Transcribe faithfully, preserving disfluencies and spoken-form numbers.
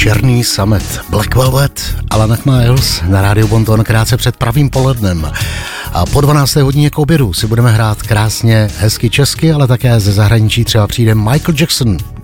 Černý samet, Black Velvet, Alana Miles na rádiu Bonton krátce před pravým polednem. A po dvanácté hodině k obědu si budeme hrát krásně hezky česky, ale také ze zahraničí třeba přijde Michael Jackson